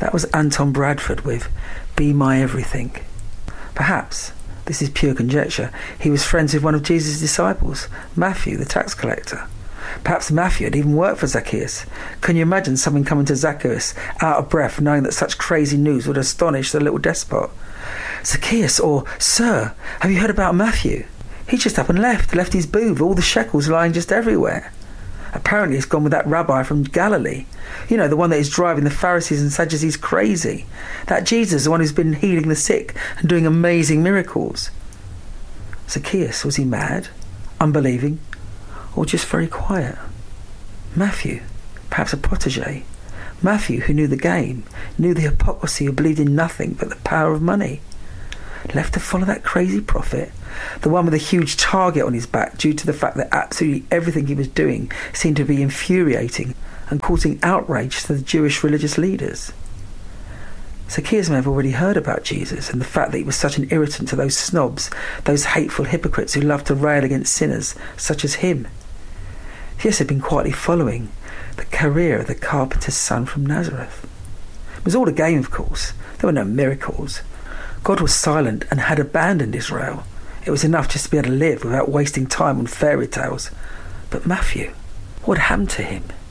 That was Anton Bradford with Be My Everything. Perhaps, this is pure conjecture, he was friends with one of Jesus' disciples, Matthew, the tax collector. Perhaps Matthew had even worked for Zacchaeus. Can you imagine someone coming to Zacchaeus out of breath, knowing that such crazy news would astonish the little despot? Zacchaeus, or, Sir, have you heard about Matthew? He just up and left his booth, all the shekels lying just everywhere. Apparently he's gone with that rabbi from Galilee. You know, the one that is driving the Pharisees and Sadducees crazy. That Jesus, the one who's been healing the sick and doing amazing miracles. Zacchaeus, was he mad, unbelieving, or just very quiet? Matthew, perhaps a protege. Matthew, who knew the game, knew the hypocrisy, who believed in nothing but the power of money. Left to follow that crazy prophet, the one with a huge target on his back due to the fact that absolutely everything he was doing seemed to be infuriating and causing outrage to the Jewish religious leaders. Zacchaeus may have already heard about Jesus and the fact that he was such an irritant to those snobs, those hateful hypocrites who loved to rail against sinners such as him. Yes, he'd been quietly following the career of the carpenter's son from Nazareth. It was all a game, of course. There were no miracles. God was silent and had abandoned Israel. It was enough just to be able to live without wasting time on fairy tales. But Matthew, what happened to him?